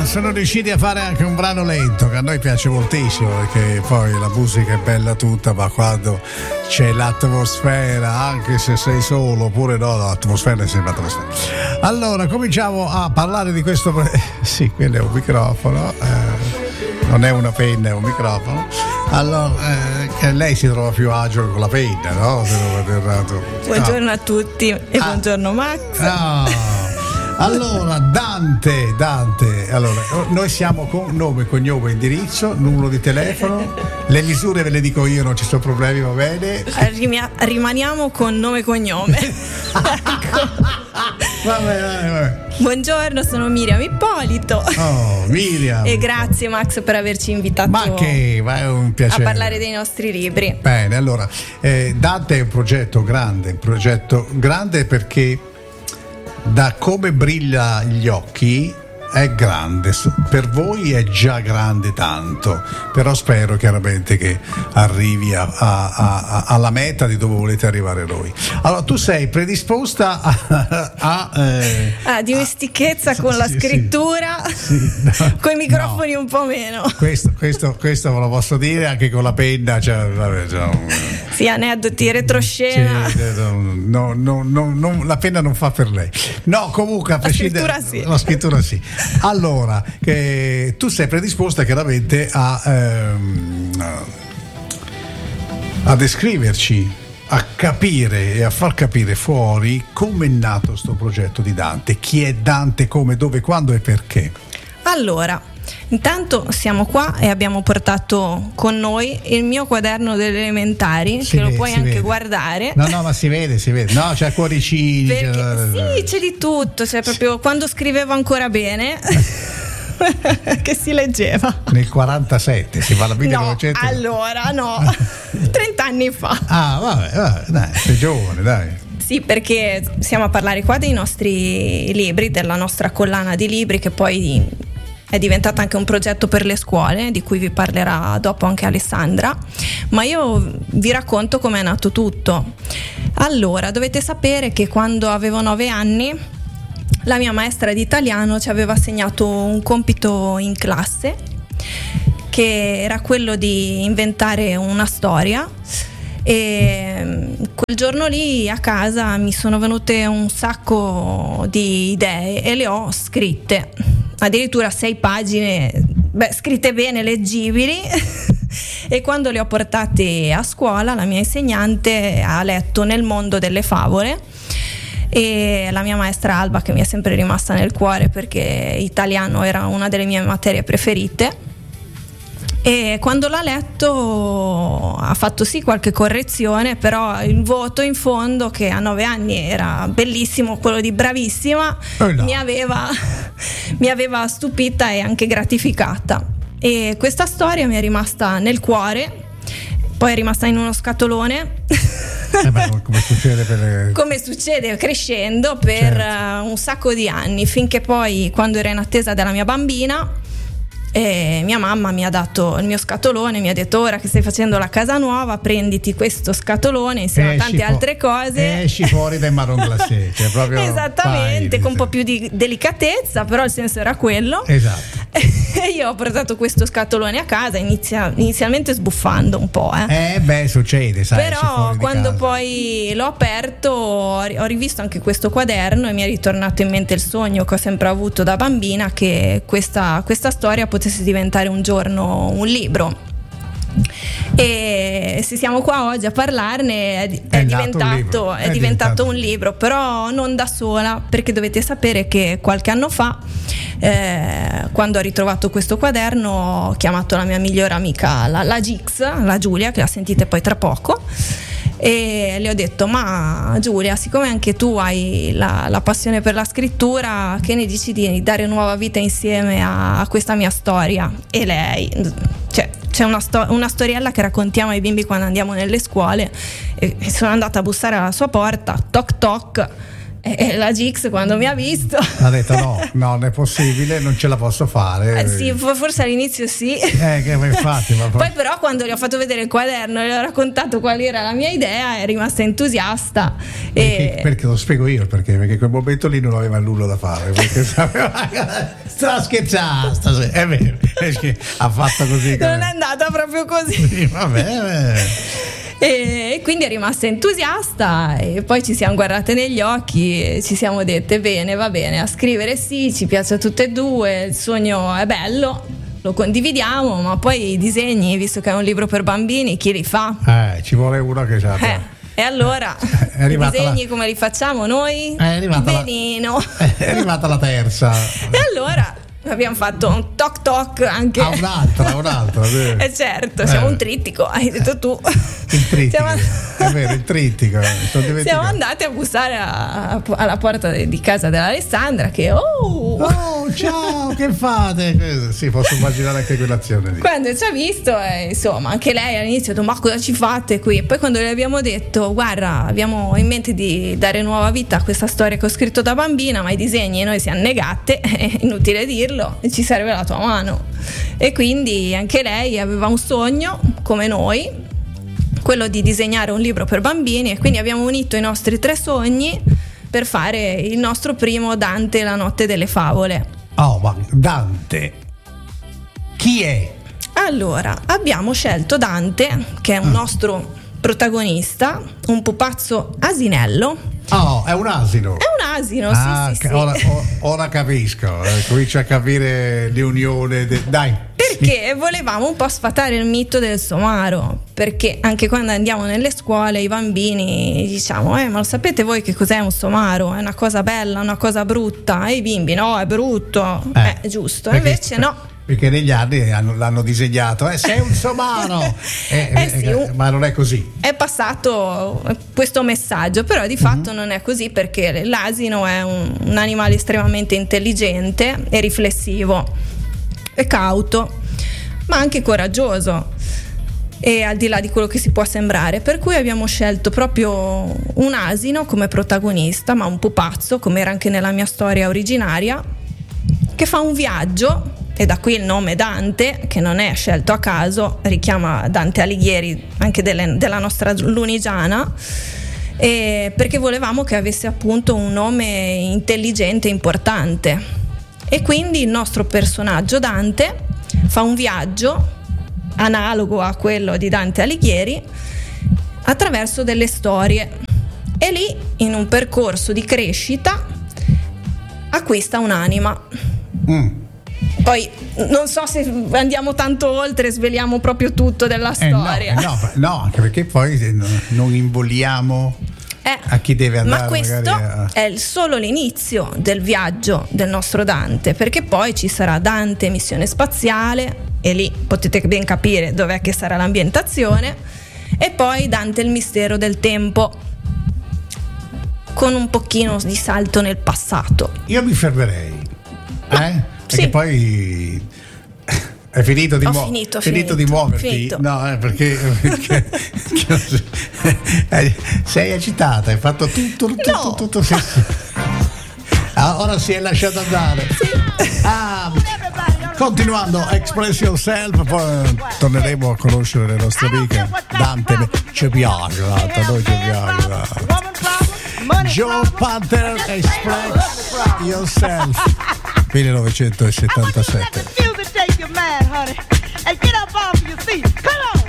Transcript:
sono riusciti a fare anche un brano lento che a noi piace moltissimo, perché poi la musica è bella tutta, ma quando c'è l'atmosfera, anche se sei solo oppure no, l'atmosfera è sempre atmosfera. Allora cominciamo a parlare di questo. Sì, quello è un microfono, non è una penna, è un microfono. Allora che lei si trova più agio con la penna, no? Buongiorno a tutti e buongiorno Max. Allora Dante, allora noi siamo con nome, cognome, indirizzo, numero di telefono, le misure ve le dico io, non ci sono problemi, va bene? Rimaniamo con nome e cognome. Vabbè. Buongiorno, sono Miriam Ippolito. Oh, Miriam. E grazie Max per averci invitato ma è un piacere a parlare dei nostri libri. Bene, allora Dante è un progetto grande perché da come brilla gli occhi è grande, per voi è già grande tanto, però spero chiaramente che arrivi alla meta di dove volete arrivare voi. Allora tu sei predisposta a dimestichezza con la scrittura, con i microfoni un po' meno. Questo ve lo posso dire, anche con la penna, sì, aneddoti, retroscena. La penna non fa per lei. No, comunque a prescindere, la scrittura sì. Allora, tu sei predisposta chiaramente a descriverci, a capire e a far capire fuori come è nato sto progetto di Dante, chi è Dante, come, dove, quando e perché. Allora, intanto siamo qua e abbiamo portato con noi il mio quaderno delle elementari, che lo puoi anche guardare. No, ma si vede. No, c'è cuoricini. Sì, c'è di tutto, c'è proprio quando scrivevo ancora bene. Che si leggeva nel 47, si fa la 1900. No, allora no, 30 anni fa. Vabbè, dai, sei giovane, dai. Sì, perché stiamo a parlare qua dei nostri libri, della nostra collana di libri, che poi è diventata anche un progetto per le scuole, di cui vi parlerà dopo anche Alessandra, ma io vi racconto come è nato tutto. Allora, dovete sapere che quando avevo 9 anni la mia maestra di italiano ci aveva assegnato un compito in classe, che era quello di inventare una storia, e quel giorno lì a casa mi sono venute un sacco di idee e le ho scritte, addirittura 6 pagine, scritte bene, leggibili. E quando le ho portate a scuola la mia insegnante ha letto Nel mondo delle favole, e la mia maestra Alba, che mi è sempre rimasta nel cuore perché italiano era una delle mie materie preferite, e quando l'ha letto ha fatto sì qualche correzione, però il voto in fondo, che a 9 anni era bellissimo, quello di bravissima, mi aveva stupita e anche gratificata, e questa storia mi è rimasta nel cuore, poi è rimasta in uno scatolone. Come succede crescendo per un sacco di anni, finché poi, quando ero in attesa della mia bambina, mia mamma mi ha dato il mio scatolone, mi ha detto: ora che stai facendo la casa nuova, prenditi questo scatolone insieme a tante altre cose, esci fuori dai marron glacé, cioè proprio esattamente, con un po' più di delicatezza, però il senso era quello. Esatto. E io ho portato questo scatolone a casa, inizialmente sbuffando un po', succede, sai. Però quando poi l'ho aperto ho rivisto anche questo quaderno e mi è ritornato in mente il sogno che ho sempre avuto da bambina, che questa storia potesse diventare un giorno un libro. E se siamo qua oggi a parlarne è diventato un libro, però non da sola, perché dovete sapere che qualche anno fa, quando ho ritrovato questo quaderno, ho chiamato la mia migliore amica, la Gix, la Giulia, che la sentite poi tra poco, e le ho detto: ma Giulia, siccome anche tu hai la passione per la scrittura, che ne dici di dare nuova vita insieme a questa mia storia? E lei, c'è una storiella che raccontiamo ai bimbi quando andiamo nelle scuole, e sono andata a bussare alla sua porta, toc toc, E la Gix quando mi ha visto ha detto no, non è possibile, non ce la posso fare. Sì, forse all'inizio sì. Che infatti, ma poi però quando gli ho fatto vedere il quaderno e gli ho raccontato qual era la mia idea, è rimasta entusiasta. Perché lo spiego io perché in quel momento lì non aveva nulla da fare, perché sapeva sta scherzando, è vero, perché ha fatto così. Non è andata proprio così. Sì, vabbè. E quindi è rimasta entusiasta e poi ci siamo guardate negli occhi e ci siamo dette bene, va bene, a scrivere sì, ci piace a tutte e due, il sogno è bello, lo condividiamo, ma poi i disegni, visto che è un libro per bambini, chi li fa? Ci vuole uno che sa. E allora i disegni come li facciamo noi? Benino. È arrivata la terza. E allora abbiamo fatto un toc toc anche un'altra certo, siamo un trittico, hai detto tu. Il trittico, è vero, il trittico. Siamo andati a bussare alla porta di casa dell'Alessandra che ciao, che fate? Sì, posso immaginare anche quell'azione lì. Quando ci ha visto, insomma, anche lei all'inizio ha detto ma cosa ci fate qui? E poi quando le abbiamo detto guarda, abbiamo in mente di dare nuova vita a questa storia che ho scritto da bambina, ma i disegni noi siamo negate, è inutile dirlo, e ci serve la tua mano. E quindi anche lei aveva un sogno come noi, quello di disegnare un libro per bambini, e quindi abbiamo unito i nostri 3 sogni per fare il nostro primo Dante la notte delle favole. Ma Dante chi è? Allora, abbiamo scelto Dante, che è un nostro protagonista, un pupazzo asinello. È un asino. È un asino, sì. Ora capisco, comincio a capire l'unione. Dai. Perché volevamo un po' sfatare il mito del somaro, perché anche quando andiamo nelle scuole i bambini diciamo ma lo sapete voi che cos'è un somaro? È una cosa bella, una cosa brutta? E i bimbi no, è brutto, è giusto, invece no. Perché negli anni l'hanno disegnato, sei un somaro, ma non è così. È passato questo messaggio, però di fatto non è così, perché l'asino è un animale estremamente intelligente e riflessivo, e cauto, ma anche coraggioso, e al di là di quello che si può sembrare, per cui abbiamo scelto proprio un asino come protagonista, ma un pupazzo, come era anche nella mia storia originaria, che fa un viaggio. E da qui il nome Dante, che non è scelto a caso, richiama Dante Alighieri, anche della nostra Lunigiana, perché volevamo che avesse appunto un nome intelligente e importante. E quindi il nostro personaggio Dante fa un viaggio analogo a quello di Dante Alighieri attraverso delle storie, e lì, in un percorso di crescita, acquista un'anima. Poi non so se andiamo tanto oltre, sveliamo proprio tutto della storia. No, anche perché poi non invogliamo a chi deve andare. Ma questo è solo l'inizio del viaggio del nostro Dante, perché poi ci sarà Dante missione spaziale, e lì potete ben capire dov'è che sarà l'ambientazione, e poi Dante il mistero del tempo, con un pochino di salto nel passato. Io mi fermerei, perché poi è finito di muoverti. Finito. No, perché sei agitata, hai fatto tutto sì. Ora si è lasciato andare. Continuando, Express Yourself, poi torneremo a conoscere le nostre amiche. Dante ci piace, a noi ci piace. Joe Panther, Express Yourself, 1977. Music take you mad, honey, and get up off your seat. Come on.